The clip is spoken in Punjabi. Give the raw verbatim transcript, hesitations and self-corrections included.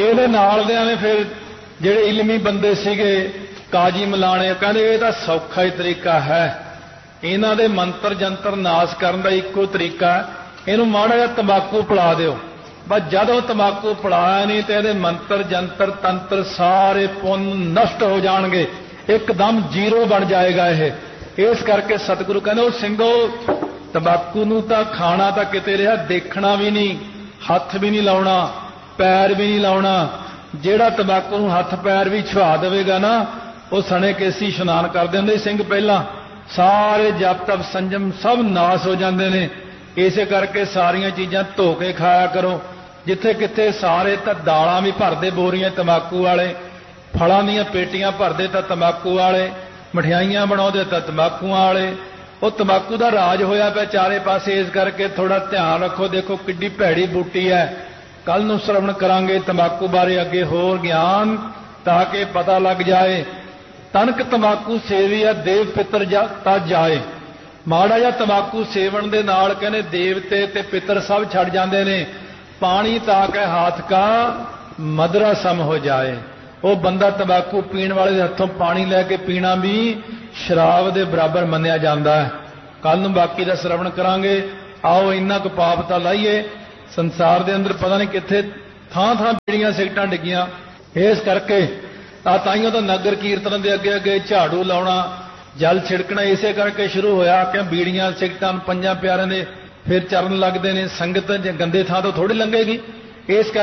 ਇਹਦੇ ਨਾਲ ਦਿਆਂ ਨੇ ਫਿਰ ਜਿਹੜੇ ਇਲਮੀ ਬੰਦੇ ਸੀਗੇ ਕਾਜੀ ਮਲਾਣੇ ਕਹਿੰਦੇ ਇਹ ਤਾਂ ਸੌਖਾ ਹੀ ਤਰੀਕਾ ਹੈ, ਇਹਨਾਂ ਦੇ ਮੰਤਰ ਜੰਤਰ ਨਾਸ ਕਰਨ ਦਾ ਇੱਕੋ ਤਰੀਕਾ, ਇਹਨੂੰ ਮਾੜਾ ਜਿਹਾ ਤੰਬਾਕੂ ਪਿਲਾ ਦਿਓ। ਬਸ ਜਦੋਂ ਤੰਬਾਕੂ ਪਿਲਾਇਆ ਨਹੀਂ ਤੇ ਇਹਦੇ ਮੰਤਰ ਜੰਤਰ ਤੰਤਰ ਸਾਰੇ ਪੁੰਨ ਨਸ਼ਟ ਹੋ ਜਾਣਗੇ, ਇੱਕਦਮ ਜ਼ੀਰੋ ਬਣ ਜਾਏਗਾ ਇਹ। ਇਸ ਕਰਕੇ ਸਤਿਗੁਰੂ ਕਹਿੰਦੇ ਉਹ ਸਿੰਘੋ ਤੰਬਾਕੂ ਨੂੰ ਤਾਂ ਖਾਣਾ ਤਾਂ ਕਿਤੇ ਰਿਹਾ, ਦੇਖਣਾ ਵੀ ਨਹੀਂ, ਹੱਥ ਵੀ ਨਹੀਂ ਲਾਉਣਾ, ਪੈਰ ਵੀ ਨਹੀਂ ਲਾਉਣਾ। ਜਿਹੜਾ ਤੰਬਾਕੂ ਨੂੰ ਹੱਥ ਪੈਰ ਵੀ ਛੁਆ ਦੇਵੇਗਾ ਨਾ ਉਹ ਸਣੇ ਕੇਸੀ ਇਸ਼ਨਾਨ ਕਰਦੇ ਹੁੰਦੇ ਸਿੰਘ ਪਹਿਲਾਂ, ਸਾਰੇ ਜਪ ਤਪ ਸੰਜਮ ਸਭ ਨਾਸ ਹੋ ਜਾਂਦੇ ਨੇ। ਇਸੇ ਕਰਕੇ ਸਾਰੀਆਂ ਚੀਜ਼ਾਂ ਧੋ ਕੇ ਖਾਇਆ ਕਰੋ। ਜਿੱਥੇ ਕਿੱਥੇ ਸਾਰੇ ਤਾਂ ਦਾਲਾਂ ਵੀ ਭਰਦੇ ਬੋਰੀਆਂ ਤੰਬਾਕੂ ਵਾਲੇ, ਫਲਾਂ ਦੀਆਂ ਪੇਟੀਆਂ ਭਰਦੇ ਤਾਂ ਤੰਬਾਕੂ ਵਾਲੇ, ਮਠਿਆਈਆਂ ਬਣਾਉਂਦੇ ਤਾਂ ਤੰਬਾਕੂਆਂ ਵਾਲੇ। ਉਹ ਤੰਬਾਕੂ ਦਾ ਰਾਜ ਹੋਇਆ ਪਿਆ ਚਾਰੇ ਪਾਸੇ। ਇਸ ਕਰਕੇ ਥੋੜਾ ਧਿਆਨ ਰੱਖੋ। ਦੇਖੋ ਕਿੱਡੀ ਭੈੜੀ ਬੂਟੀ ਹੈ। ਕੱਲ ਨੂੰ ਸ਼ਰਵਣ ਕਰਾਂਗੇ ਤੰਬਾਕੂ ਬਾਰੇ ਅੱਗੇ ਹੋਰ ਗਿਆਨ, ਤਾਂ ਕਿ ਪਤਾ ਲੱਗ ਜਾਏ। ਤਨਕ ਤੰਬਾਕੂ ਸੇਵੀਆ ਦੇਵ ਪਿੱਤਰ ਤਾਂ ਜਾਏ। ਮਾੜਾ ਜਿਹਾ ਤੰਬਾਕੂ ਸੇਵਣ ਦੇ ਨਾਲ ਕਹਿੰਦੇ ਦੇਵਤੇ ਤੇ ਪਿੱਤਰ ਸਭ ਛੱਡ ਜਾਂਦੇ ਨੇ। ਪਾਣੀ ਤਾਂ ਕਿ ਹਾਥ ਕਾ ਮਦਰਾ ਸਮ ਹੋ ਜਾਏ। ਉਹ ਬੰਦਾ ਤੰਬਾਕੂ ਪੀਣ ਵਾਲੇ ਦੇ ਹੱਥੋਂ ਪਾਣੀ ਲੈ ਕੇ ਪੀਣਾ ਵੀ ਸ਼ਰਾਬ ਦੇ ਬਰਾਬਰ ਮੰਨਿਆ ਜਾਂਦਾ ਹੈ। ਕੱਲ ਨੂੰ ਬਾਕੀ ਦਾ ਸ਼ਰਵਣ ਕਰਾਂਗੇ। ਆਓ ਇੰਨਾ ਕੁ ਪਾਪ ਤਾਂ ਲਾਈਏ। ਸੰਸਾਰ ਦੇ ਅੰਦਰ ਪਤਾ ਨਹੀਂ ਕਿੱਥੇ ਥਾਂ ਥਾਂ ਬੀੜੀਆਂ ਸਿਗਰਟਾਂ ਡਿੱਗੀਆਂ। ਇਸ ਕਰਕੇ ਆ ਤਾਈਓ ਤਾਂ ਨਗਰ ਕੀਰਤਨ ਦੇ ਅੱਗੇ ਅੱਗੇ ਝਾੜੂ ਲਾਉਣਾ, ਜਲ ਛਿੜਕਣਾ ਇਸੇ ਕਰਕੇ ਸ਼ੁਰੂ ਹੋਇਆ ਕਿ ਬੀੜੀਆਂ ਸਿਗਰਟਾਂ ਪੰਜਾਂ ਪਿਆਰਿਆਂ ਦੇ ਫਿਰ ਚਰਨ ਲੱਗਦੇ ਨੇ। ਸੰਗਤ ਗੰਦੇ ਥਾਂ ਤੋਂ ਥੋੜੀ ਲੰਘੇਗੀ। ਇਸ